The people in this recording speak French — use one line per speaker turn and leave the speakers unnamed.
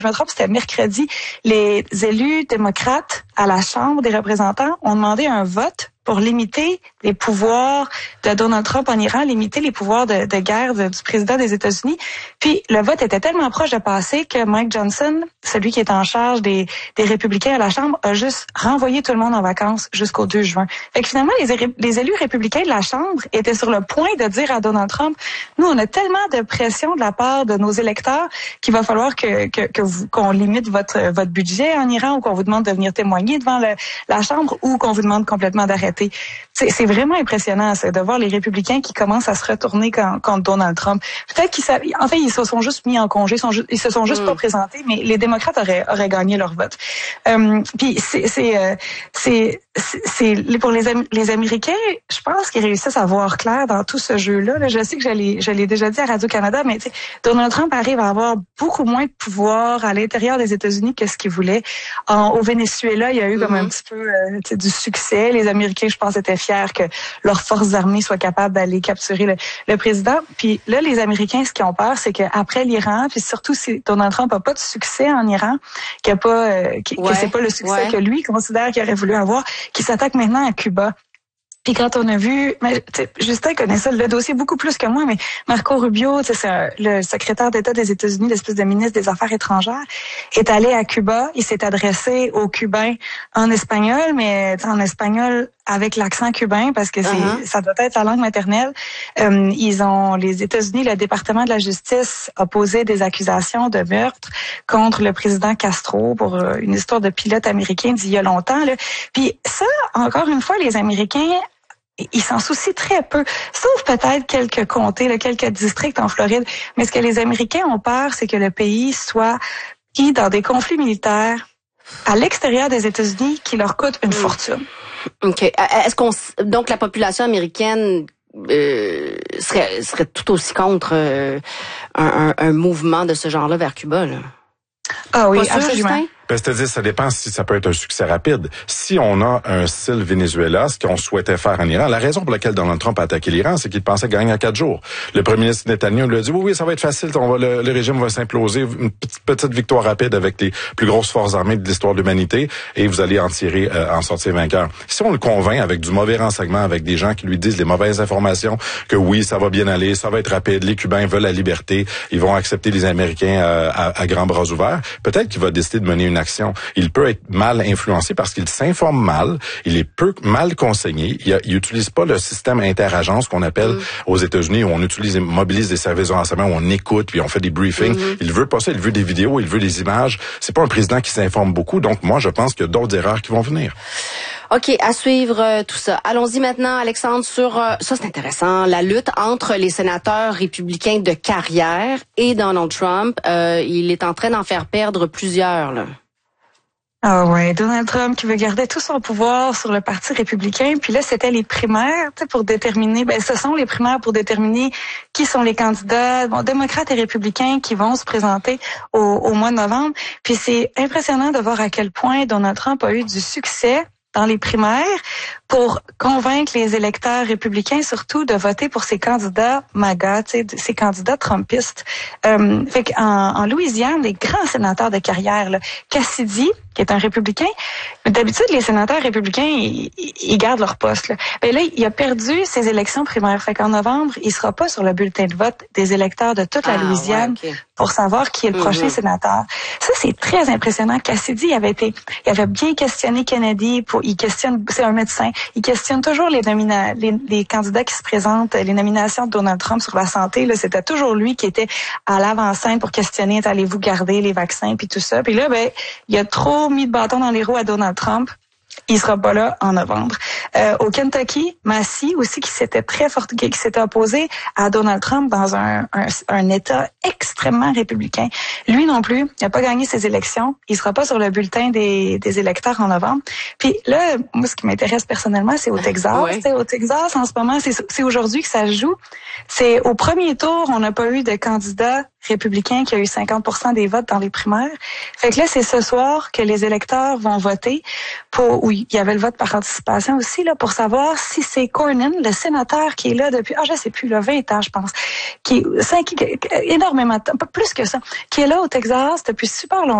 je me trompe, c'était mercredi, les élus démocrates à la Chambre des représentants ont demandé un vote pour limiter les pouvoirs de Donald Trump en Iran, limiter les pouvoirs de guerre du président des États-Unis. Puis le vote était tellement proche de passer que Mike Johnson, celui qui est en charge des républicains à la Chambre, a juste renvoyé tout le monde en vacances jusqu'au 2 juin. Fait que finalement, les élus républicains de la Chambre étaient sur le point de dire à Donald Trump, nous, on a tellement de pression de la part de nos électeurs qu'il va falloir qu'on limite votre budget en Iran ou qu'on vous demande de venir témoigner devant la Chambre ou qu'on vous demande complètement d'arrêter. C'est vraiment impressionnant ça, de voir les républicains qui commencent à se retourner contre Donald Trump. Peut-être ils se sont juste mis en congé, ils se sont juste pas présentés, mais les démocrates auraient gagné leur vote. Puis c'est pour les Américains, je pense qu'ils réussissent à voir clair dans tout ce jeu-là. Là, je sais que je l'ai déjà dit à Radio-Canada, mais Donald Trump arrive à avoir beaucoup moins de pouvoir à l'intérieur des États-Unis que ce qu'il voulait. Au Venezuela, il y a eu comme un petit peu du succès. Les Américains, je pense, étaient fiers que leurs forces armées soient capables d'aller capturer le président. Puis là, les Américains, ce qu'ils ont peur, c'est qu'après l'Iran, puis surtout si Donald Trump n'a pas de succès en Iran, que c'est pas le succès que lui considère qu'il aurait voulu avoir, qu'il s'attaque maintenant à Cuba. Puis quand on a vu, Justin connaît ça, le dossier beaucoup plus que moi, mais Marco Rubio, c'est le secrétaire d'État des États-Unis, l'espèce de ministre des Affaires étrangères, est allé à Cuba. Il s'est adressé aux Cubains en espagnol, mais en espagnol avec l'accent cubain parce que ça doit être sa langue maternelle. Les États-Unis, le département de la justice a posé des accusations de meurtre contre le président Castro pour une histoire de pilote américain d'il y a longtemps. Là. Puis ça, encore une fois, les Américains, ils s'en soucient très peu, sauf peut-être quelques comtés, quelques districts en Floride. Mais ce que les Américains ont peur, c'est que le pays soit pris dans des conflits militaires à l'extérieur des États-Unis qui leur coûtent une fortune.
OK. Donc la population américaine serait tout aussi contre un mouvement de ce genre-là vers Cuba, là?
Ah oui,
absolument.
absolument.
C'est-à-dire, ça dépend si ça peut être un succès rapide. Si on a un style Venezuela, ce qu'on souhaitait faire en Iran, la raison pour laquelle Donald Trump a attaqué l'Iran, c'est qu'il pensait gagner en 4 jours. Le premier ministre Netanyahu lui a dit, oui, ça va être facile, le régime va s'imploser, une petite victoire rapide avec les plus grosses forces armées de l'histoire de l'humanité, et vous allez en sortir vainqueur. Si on le convainc avec du mauvais renseignement, avec des gens qui lui disent les mauvaises informations, que oui, ça va bien aller, ça va être rapide, les Cubains veulent la liberté, ils vont accepter les Américains à grands bras ouverts, peut-être qu'il va décider de mener une action. Il peut être mal influencé parce qu'il s'informe mal, il est mal conseillé, il utilise pas le système interagence qu'on appelle aux États-Unis où on mobilise des services de renseignement, où on écoute, puis on fait des briefings. Il veut pas ça, il veut des vidéos, il veut des images. C'est pas un président qui s'informe beaucoup, donc moi je pense qu'il y a d'autres erreurs qui vont venir.
OK, à suivre tout ça. Allons-y maintenant, Alexandre, sur ça c'est intéressant, la lutte entre les sénateurs républicains de carrière et Donald Trump. Il est en train d'en faire perdre plusieurs, là.
Ah ouais, Donald Trump qui veut garder tout son pouvoir sur le Parti républicain. Puis là, c'était les primaires pour déterminer, ce sont les primaires pour déterminer qui sont les candidats, démocrates et républicains qui vont se présenter au mois de novembre. Puis c'est impressionnant de voir à quel point Donald Trump a eu du succès dans les primaires pour convaincre les électeurs républicains surtout de voter pour ces candidats MAGA, ces candidats trumpistes. Fait qu'en Louisiane, les grands sénateurs de carrière, là, Cassidy, qui est un républicain, d'habitude, les sénateurs républicains, ils gardent leur poste. Là. Mais là, il a perdu ses élections primaires. Fait qu'en novembre, il sera pas sur le bulletin de vote des électeurs de toute la Louisiane pour savoir qui est le prochain sénateur. Ça, c'est très impressionnant. Cassidy il avait bien questionné Kennedy. C'est un médecin. Il questionne toujours les candidats qui se présentent, les nominations de Donald Trump sur la santé. Là, c'était toujours lui qui était à l'avant-scène pour questionner, allez-vous garder les vaccins puis tout ça. Puis là, il a trop mis de bâton dans les roues à Donald Trump. Il sera pas là en novembre. Au Kentucky, Massey aussi qui s'était opposé à Donald Trump dans un État extrêmement républicain. Lui non plus, il n'a pas gagné ses élections. Il sera pas sur le bulletin des électeurs en novembre. Puis là, moi, ce qui m'intéresse personnellement, c'est au Texas. Ouais. Au Texas, en ce moment, c'est aujourd'hui que ça se joue. C'est au premier tour, on n'a pas eu de candidat républicain qui a eu 50% des votes dans les primaires. Fait que là, c'est ce soir que les électeurs vont voter pour, oui, il y avait le vote par anticipation aussi, là, pour savoir si c'est Cornyn, le sénateur qui est là depuis, je sais plus, là, 20 ans, je pense, qui est énormément de temps, pas plus que ça, qui est là au Texas depuis super longtemps.